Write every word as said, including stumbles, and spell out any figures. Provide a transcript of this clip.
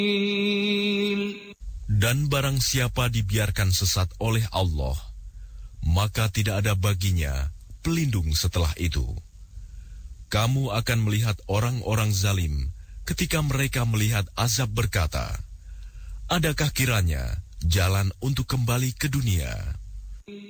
Dan barang siapa dibiarkan sesat oleh Allah, maka tidak ada baginya pelindung setelah itu. Kamu akan melihat orang-orang zalim ketika mereka melihat azab berkata, adakah kiranya jalan untuk kembali ke dunia?